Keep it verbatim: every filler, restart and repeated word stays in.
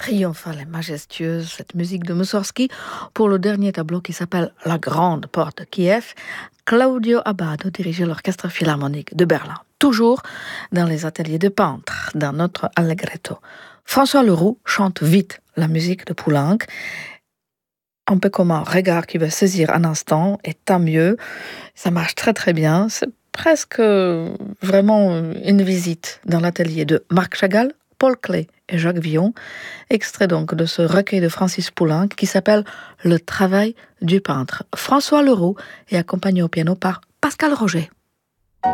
Triomphale et majestueuse, cette musique de Mussorgsky pour le dernier tableau qui s'appelle La Grande Porte de Kiev. Claudio Abbado dirigeait l'Orchestre Philharmonique de Berlin, toujours dans les ateliers de peintres, dans notre Allegretto. François Leroux chante vite la musique de Poulenc, un peu comme un regard qui veut saisir un instant, et tant mieux, ça marche très très bien, c'est presque vraiment une visite dans l'atelier de Marc Chagall, Paul Klee et Jacques Villon, extrait donc de ce recueil de Francis Poulenc qui s'appelle Le travail du peintre. François Leroux est accompagné au piano par Pascal Roger.